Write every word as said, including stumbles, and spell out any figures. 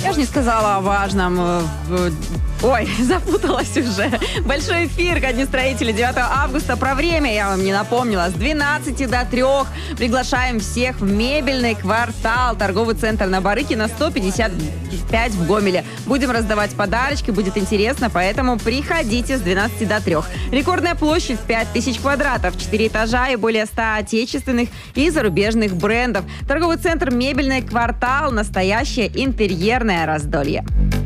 Я же не сказала о важном. э, в- Ой, запуталась уже. Большой эфир ко Дню строителей девятого августа. Про время я вам не напомнила. С двенадцати до трёх приглашаем всех в мебельный квартал. Торговый центр на Барыкина сто пятьдесят пять в Гомеле. Будем раздавать подарочки, будет интересно, поэтому приходите с двенадцати до трёх. Рекордная площадь в пять тысяч квадратов, четыре этажа и более ста отечественных и зарубежных брендов. Торговый центр «Мебельный квартал» – настоящее интерьерное раздолье.